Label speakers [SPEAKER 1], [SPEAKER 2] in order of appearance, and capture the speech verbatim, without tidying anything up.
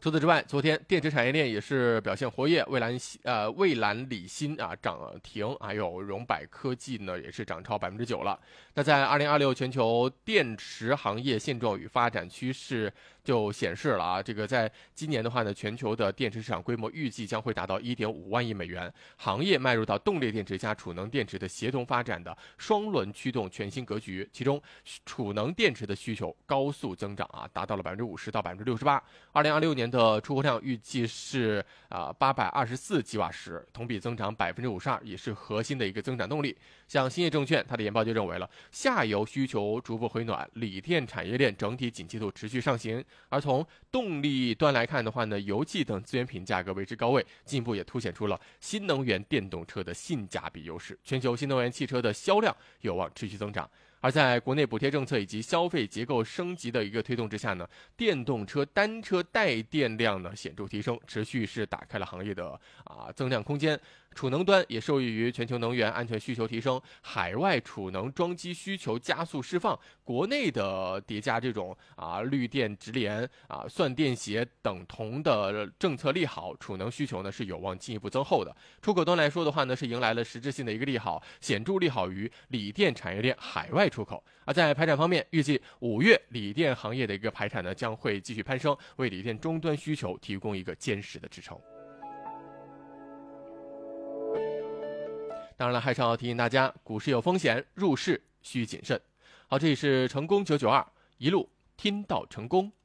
[SPEAKER 1] 除此之外，昨天电池产业链也是表现活跃，蔚蓝呃蔚蓝锂芯啊涨停，还有荣百科技呢也是涨超百分之九了。那在二零二六全球电池行业现状与发展趋势就显示了啊，这个在今年的话呢，全球的电池市场规模预计将会达到一点五万亿美元，行业迈入到动力电池加储能电池的协同发展的双轮驱动全新格局，其中储能电池的需求高速增长啊，达到了百分之五十到百分之六十八。二零二六年的出货量预计是啊八百二十四吉瓦时，同比增长百分之五十二，也是核心的一个增长动力。像兴业证券，它的研报就认为了，下游需求逐步回暖，锂电产业链整体景气度持续上行。而从动力端来看的话呢，油气等资源品价格维持高位，进一步也凸显出了新能源电动车的性价比优势。全球新能源汽车的销量有望持续增长。而在国内补贴政策以及消费结构升级的一个推动之下呢，电动车单车带电量呢显著提升，持续是打开了行业的啊增量空间。储能端也受益于全球能源安全需求提升，海外储能装机需求加速释放，国内的叠加这种啊绿电直连啊算电协等同的政策利好，储能需求呢是有望进一步增厚的。出口端来说的话呢，是迎来了实质性的一个利好，显著利好于锂电产业链海外出口。而在排产方面，预计五月锂电行业的一个排产呢将会继续攀升，为锂电终端需求提供一个坚实的支撑。当然了，还是要提醒大家，股市有风险，入市需谨慎。好，这里是成功九九二，一路听到成功。